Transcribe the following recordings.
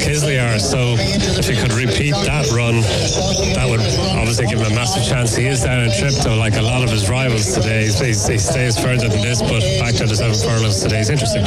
Kisleyar. So if he could repeat that run, that would obviously give him a massive chance. He is down in Tripto like a lot of his rivals today. He stays further than this, but back to the 7 furlongs today is interesting.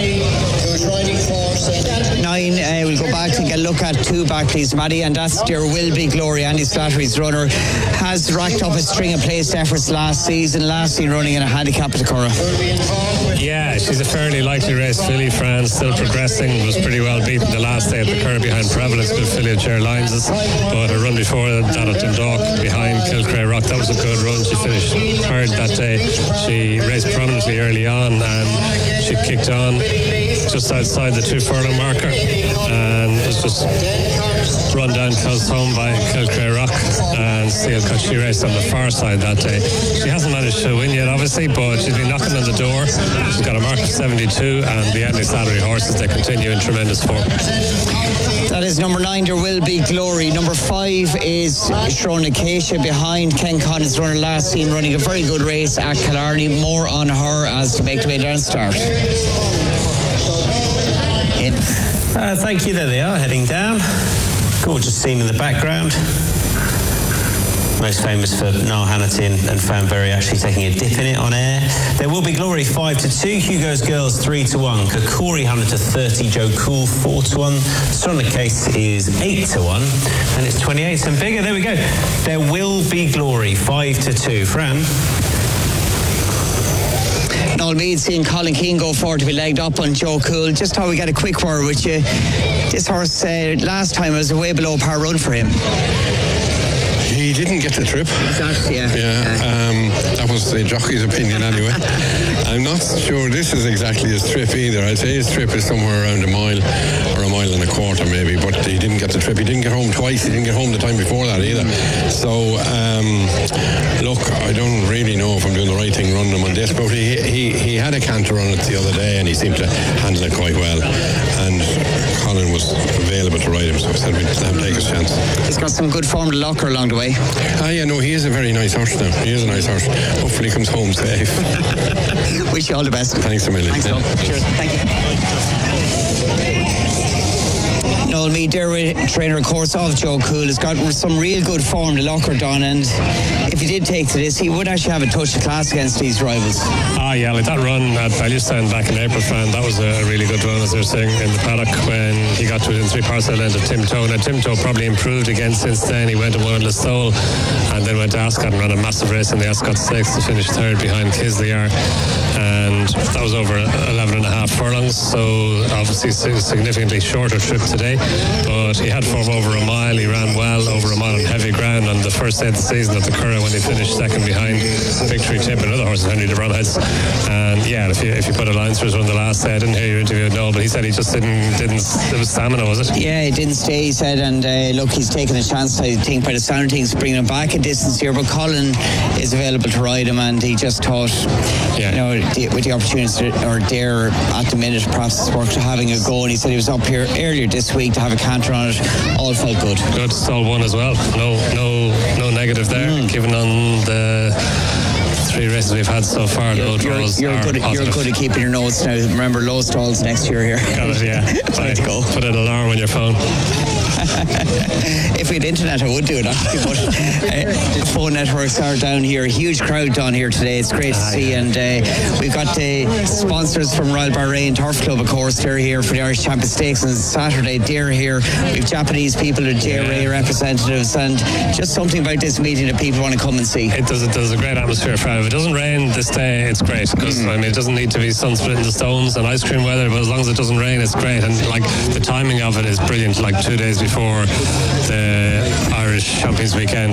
9, we'll go back and get a look at 2 back, please, Maddie, and that's There Will Be Glory. Andy Slattery's runner has racked up a string of placed efforts last season, last seen running in a handicap at the Curragh. Yeah, she's a fairly likely race filly. France still progressing, was pretty well beaten the last day at the Curragh behind Prevalence, good filly at Ger Lyons, but a run before that at Dundalk behind Kilcray Rock, that was a good run. She finished third that day. She raced prominently early on and she kicked on just outside the 2 furlong marker and was just run down close home by Kilcray Rock and Steel Cut. She raced on the far side that day. She hasn't managed to win yet obviously, but she's been knocking on the door. She's got a mark of 72 and the Andy Slattery horses, they continue in tremendous form. That is number 9, There Will Be Glory. Number 5 is Shrone Acacia behind Ken Connors' runner last seen running a very good race at Killarney. More on her as to make the way down start. Thank you. There they are, heading down. Gorgeous scene in the background. Most famous for Niall Hannity and Fan Berry actually taking a dip in it on air. There Will Be Glory 5-2, Hugo's Girls 3-1, Kokori Hunter to 30, Joe Cool 4-1, Strong Case is 8-1, and it's 28 and bigger. There we go. There Will Be Glory 5-2. Fran. Noel Meade seeing Colin Keane go forward to be legged up on Joe Cool. Just how we get a quick word with you. This horse last time was a way below par run for him. He didn't get the trip. Exactly, yeah. That was the jockey's opinion anyway. I'm not sure this is exactly his trip either. I'd say his trip is somewhere around a mile or a mile and a quarter maybe, but he didn't get the trip. He didn't get home twice. He didn't get home the time before that either. So, look, I don't really know if I'm doing the right thing running him on this, but he had a canter on it the other day and he seemed to handle it quite well. And Colin was available to ride him, so I said we'd let him take his chance. He's got some good form to locker along the way. Yeah, no, he is a very nice horse now. He is a nice horse. Hopefully he comes home safe. Wish you all the best. Thanks a million. Thanks, Noel. Cheers. Thank you. Noel Meade, trainer, of course, of Joe Cool, has got some real good form to locker Don, and if he did take to this, he would actually have a touch of class against these rivals. Yeah, like that run at Ballewstown back in April, Fran, that was a really good run, as they were saying, in the paddock when he got to within 3 parts of the length of Timtoe. Now, Timtoe probably improved again since then. He went to won Listowel and then went to Ascot and ran a massive race in the Ascot Stakes to finish third behind Kisleyar, and that was over 11.5 furlongs, so obviously a significantly shorter trip today, but he had form over a mile. He ran well over a mile on heavy ground on the first day of the season at the Curragh when he finished second behind Victory Tip and other horses, Henry de Ronheads. And yeah, if you put a line through his run the last day, I didn't hear your interview with Noel, but he said he just didn't it was stamina, was it? Yeah, he didn't stay, he said, and look, he's taken a chance, I think, by the sound of things, bringing him back a distance here, but Colin is available to ride him, and he just thought, with the opportunity or dare at the minute, perhaps it's worth having a go, and he said he was up here earlier this week to have a canter on it. All felt good. Good, stall one as well. No negative there, given on the 3 races we've had so far. You're good at keeping your notes now. Remember, low stalls next year here. Got it, yeah. Right to go. Put an alarm on your phone. If we had internet, I would do it, actually, but the phone networks are down here. Huge crowd down here today. It's great to see, and we've got the sponsors from Royal Bahrain Turf Club, of course. They're here for the Irish Champion Stakes on Saturday. They're here. We've Japanese people, the JRA representatives, and just something about this meeting that people want to come and see. It does a great atmosphere. If it doesn't rain this day, it's great, because I mean, it doesn't need to be sun splitting the stones and ice cream weather, but as long as it doesn't rain, it's great. And like the timing of it is brilliant, like 2 days before the Irish Champions Weekend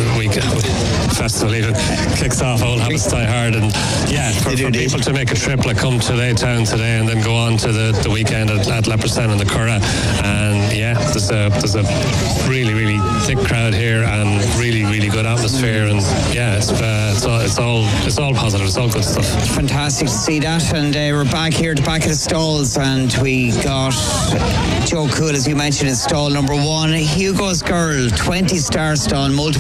festival even kicks off. Old habits die hard, and yeah, for people to make a trip, like come to Town today and then go on to the weekend at Leopardstown and the Curragh, and yeah, there's a really thick crowd here and really good atmosphere, and yeah, it's all positive, it's all good stuff. Fantastic to see that, and we're back here at the back of the stalls, and we got Joe Cool, as you mentioned, in stall number 1. Hugo's Girl, 20 star stall, multiple